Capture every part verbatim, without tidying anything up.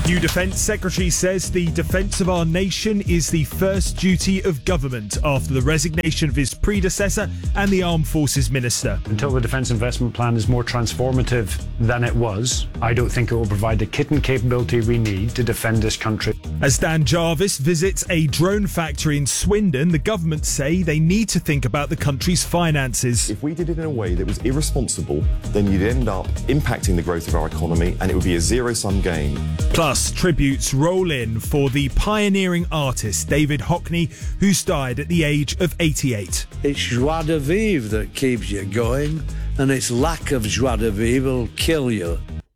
New Defence Secretary says the defence of our nation is the first duty of government after the resignation of his predecessor and the Armed Forces Minister. Until the Defence Investment Plan is more transformative than it was, I don't think it will provide the kit and capability we need to defend this country. As Dan Jarvis visits a drone factory in Swindon, the government say they need to think about the country's finances. If we did it in a way that was irresponsible, then you'd end up impacting the growth of our economy and it would be a zero-sum game. Plus, tributes roll in for the pioneering artist David Hockney, who's died at the age of eighty-eight. It's joie de vivre that keeps you going, and its lack of joie de vivre will kill you.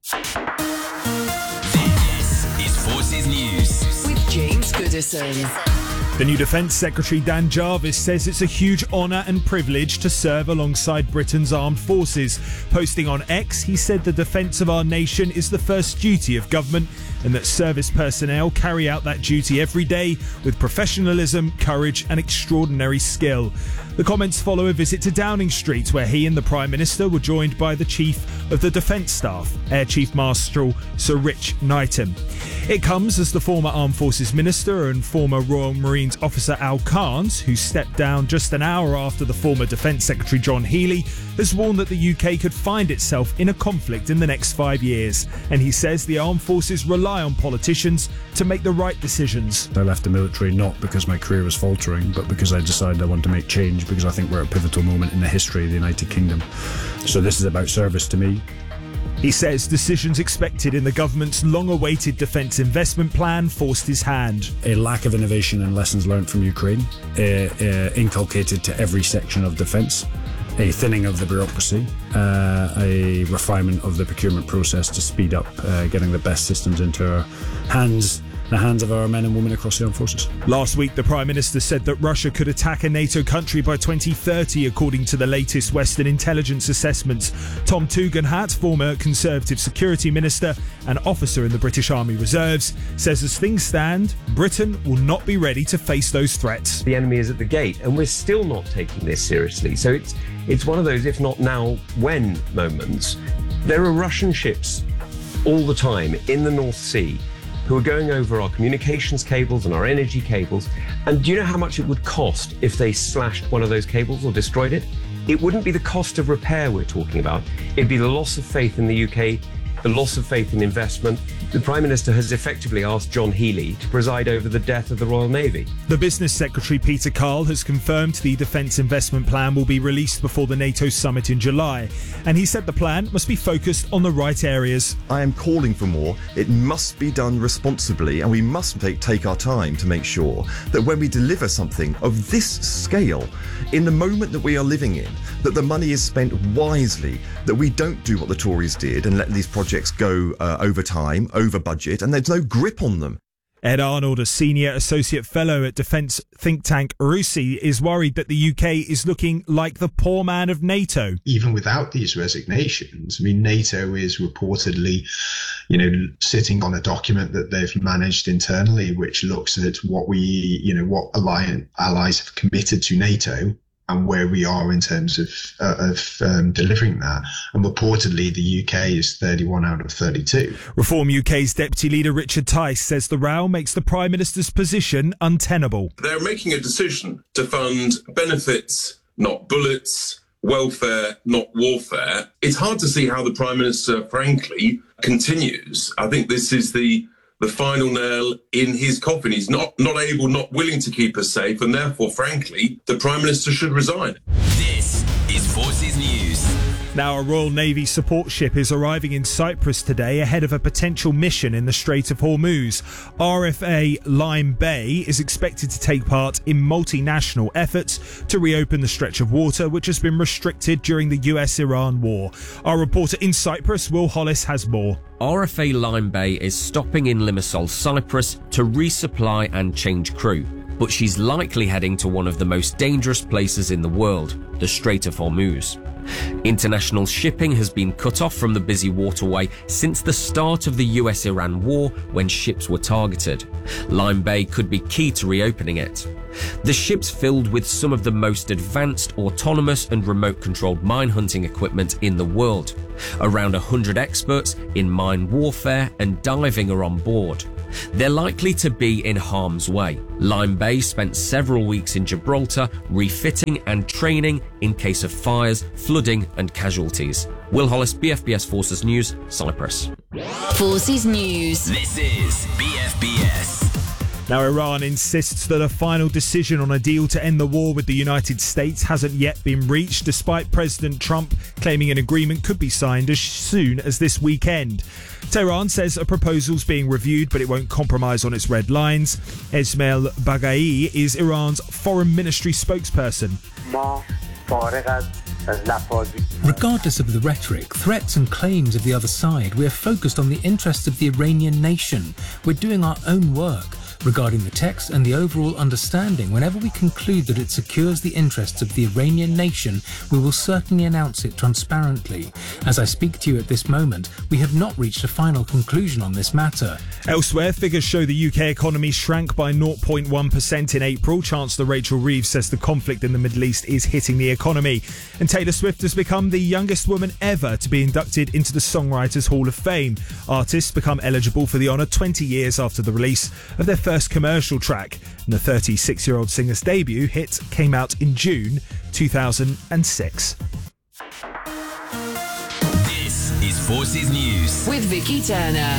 This is Forces News with James Goodison. The new Defence Secretary Dan Jarvis says it's a huge honour and privilege to serve alongside Britain's armed forces. Posting on X, he said the defence of our nation is the first duty of government and that service personnel carry out that duty every day with professionalism, courage and extraordinary skill. The comments follow a visit to Downing Street, where he and the Prime Minister were joined by the Chief of the Defence Staff, Air Chief Marshal Sir Rich Knighton. It comes as the former Armed Forces Minister and former Royal Marines officer Al Carnes, who stepped down just an hour after the former Defence Secretary John Healey, has warned that the U K could find itself in a conflict in the next five years. And he says the armed forces rely on politicians to make the right decisions. I left the military not because my career was faltering, but because I decided I want to make change, because I think we're at a pivotal moment in the history of the United Kingdom. So this is about service to me. He says decisions expected in the government's long-awaited defence investment plan forced his hand. A lack of innovation and lessons learned from Ukraine, uh, uh, inculcated to every section of defence, a thinning of the bureaucracy, uh, a refinement of the procurement process to speed up uh, getting the best systems into our hands, the hands of our men and women across the armed forces. Last week, the Prime Minister said that Russia could attack a NATO country by twenty thirty, according to the latest Western intelligence assessments. Tom Tugendhat, former Conservative Security Minister and officer in the British Army Reserves, says as things stand, Britain will not be ready to face those threats. The enemy is at the gate, and we're still not taking this seriously. So it's it's one of those if not now, when moments. There are Russian ships all the time in the North Sea who are going over our communications cables and our energy cables. And do you know how much it would cost if they slashed one of those cables or destroyed it? It wouldn't be the cost of repair we're talking about. It'd be the loss of faith in the U K, the loss of faith in investment. The Prime Minister has effectively asked John Healey to preside over the death of the Royal Navy. The Business Secretary Peter Carl has confirmed the Defence Investment Plan will be released before the NATO summit in July. And he said the plan must be focused on the right areas. I am calling for more. It must be done responsibly, and we must take, take our time to make sure that when we deliver something of this scale, in the moment that we are living in, that the money is spent wisely, that we don't do what the Tories did and let these projects go uh, over time, over budget, and there's no grip on them. Ed Arnold, a senior associate fellow at defence think tank RUSI, is worried that the U K is looking like the poor man of NATO. Even without these resignations, I mean, NATO is reportedly, you know, sitting on a document that they've managed internally, which looks at what we, you know, what alliance, allies have committed to NATO and where we are in terms of uh, of um, delivering that. And reportedly, the U K is thirty-one out of thirty-two. Reform U K's Deputy Leader Richard Tice says the row makes the Prime Minister's position untenable. They're making a decision to fund benefits, not bullets, welfare, not warfare. It's hard to see how the Prime Minister, frankly, continues. I think this is the the final nail in his coffin. He's not, not able, not willing to keep us safe, and therefore, frankly, the Prime Minister should resign. This is Forces News. Now, a Royal Navy support ship is arriving in Cyprus today ahead of a potential mission in the Strait of Hormuz. R F A Lime Bay is expected to take part in multinational efforts to reopen the stretch of water which has been restricted during the U S Iran war. Our reporter in Cyprus, Will Hollis, has more. R F A Lime Bay is stopping in Limassol, Cyprus to resupply and change crew, but she's likely heading to one of the most dangerous places in the world, the Strait of Hormuz. International shipping has been cut off from the busy waterway since the start of the U S Iran war, when ships were targeted. Lime Bay could be key to reopening it. The ship's filled with some of the most advanced autonomous and remote-controlled mine hunting equipment in the world. Around one hundred experts in mine warfare and diving are on board. They're likely to be in harm's way. Lyme Bay spent several weeks in Gibraltar refitting and training in case of fires, flooding and casualties. Will Hollis, B F B S Forces News, Cyprus. Forces News. This is B F B S. Now, Iran insists that a final decision on a deal to end the war with the United States hasn't yet been reached, despite President Trump claiming an agreement could be signed as soon as this weekend. Tehran says a proposal's being reviewed, but it won't compromise on its red lines. Esmail Baghai is Iran's foreign ministry spokesperson. Regardless of the rhetoric, threats and claims of the other side, we are focused on the interests of the Iranian nation. We're doing our own work regarding the text and the overall understanding. Whenever we conclude that it secures the interests of the Iranian nation, we will certainly announce it transparently. As I speak to you at this moment, we have not reached a final conclusion on this matter. Elsewhere, figures show the U K economy shrank by zero point one percent in April. Chancellor Rachel Reeves says the conflict in the Middle East is hitting the economy. And Taylor Swift has become the youngest woman ever to be inducted into the Songwriters Hall of Fame. Artists become eligible for the honour twenty years after the release of their first commercial track. And the thirty-six-year-old singer's debut hit came out in June two thousand six. This is Forces News with Vicky Turner.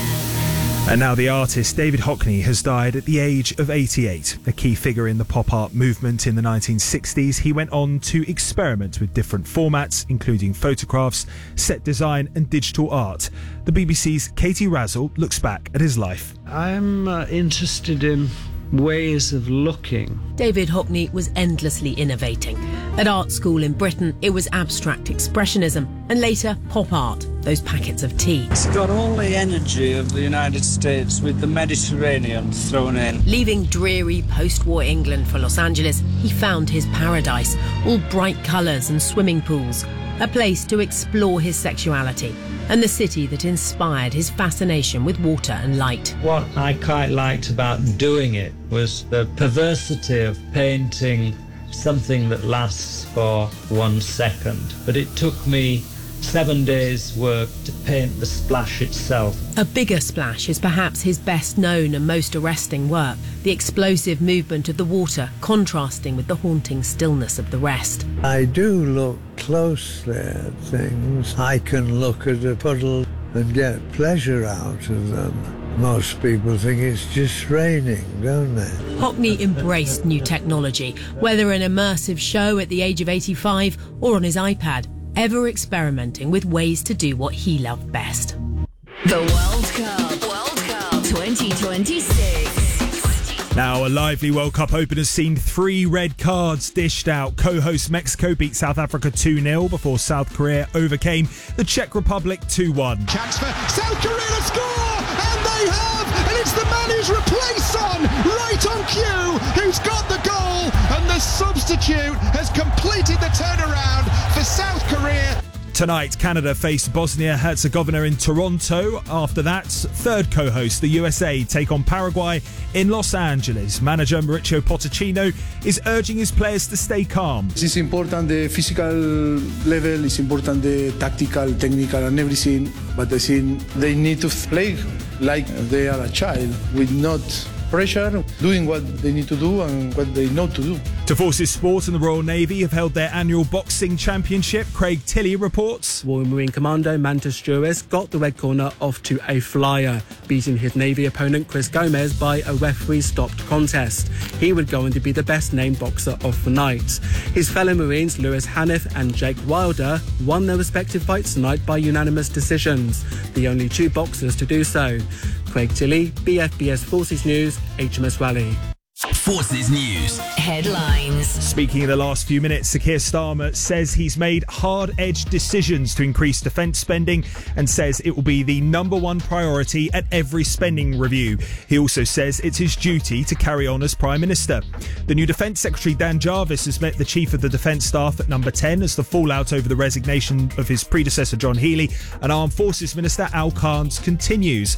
And now the artist David Hockney has died at the age of eighty-eight. A key figure in the pop art movement in the nineteen sixties, he went on to experiment with different formats, including photographs, set design and digital art. The B B C's Katie Razzle looks back at his life. I'm uh, interested in ways of looking. David Hockney was endlessly innovating. At art school in Britain, it was abstract expressionism, and later pop art, those packets of tea. It's got all the energy of the United States with the Mediterranean thrown in. Leaving dreary post-war England for Los Angeles, he found his paradise, all bright colours and swimming pools, a place to explore his sexuality, and the city that inspired his fascination with water and light. What I quite liked about doing it was the perversity of painting something that lasts for one second. But it took me seven days' work to paint the splash itself. A bigger splash is perhaps his best known and most arresting work, the explosive movement of the water contrasting with the haunting stillness of the rest. I do look closely at things. I can look at a puddle and get pleasure out of them. Most people think it's just raining, don't they? Hockney embraced new technology, whether an immersive show at the age of eighty-five or on his iPad, ever experimenting with ways to do what he loved best. The World Cup, World Cup twenty twenty-six. Now, a lively World Cup opener has seen three red cards dished out. Co-host Mexico beat South Africa two nil before South Korea overcame the Czech Republic two one. Chance for South Korea to score, and they have, and it's the man who's replaced Son, right on cue, who's got the goal, and the substitute has completed the turnaround for South Korea. Tonight, Canada face Bosnia-Herzegovina in Toronto. After that, third co-host, the U S A, take on Paraguay in Los Angeles. Manager Mauricio Pochettino is urging his players to stay calm. It's important the physical level, it's important the tactical, technical and everything, but I think they need to play like they are a child, with not pressure, doing what they need to do and what they know to do. To Forces Sport and the Royal Navy have held their annual boxing championship. Craig Tilley reports. Royal Marine Commando Mantis Juris got the red corner off to a flyer, beating his Navy opponent Chris Gomez by a referee-stopped contest. He would go on to be the best-named boxer of the night. His fellow Marines Lewis Haniff and Jake Wilder won their respective fights tonight by unanimous decisions, the only two boxers to do so. Craig Tilley, B F B S Forces News, H M S Raleigh. Forces News. Headlines. Speaking in the last few minutes, Sir Keir Starmer says he's made hard-edged decisions to increase defence spending and says it will be the number one priority at every spending review. He also says it's his duty to carry on as Prime Minister. The new Defence Secretary Dan Jarvis has met the Chief of the Defence Staff at number ten as the fallout over the resignation of his predecessor John Healey and Armed Forces Minister Al Carnes continues.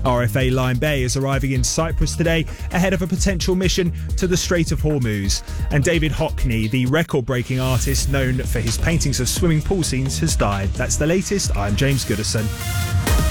R F A Line Bay is arriving in Cyprus today ahead of a potential mission to the Strait of Hormuz. And David Hockney, the record-breaking artist known for his paintings of swimming pool scenes, has died. That's the latest. I'm James Goodison.